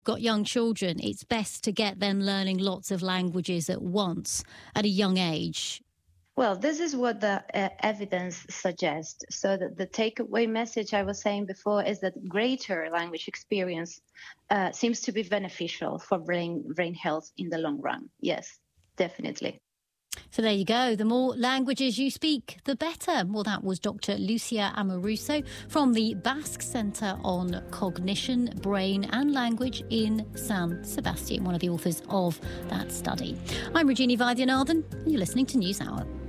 got young children, it's best to get them learning lots of languages at once at a young age? Well, this is what the evidence suggests. So the takeaway message I was saying before is that greater language experience seems to be beneficial for brain health in the long run. Yes, definitely. So there you go. The more languages you speak, the better. Well, that was Dr. Lucia Amoruso from the Basque Centre on Cognition, Brain and Language in San Sebastian, one of the authors of that study. I'm Regina Vaidyanathan, and you're listening to NewsHour.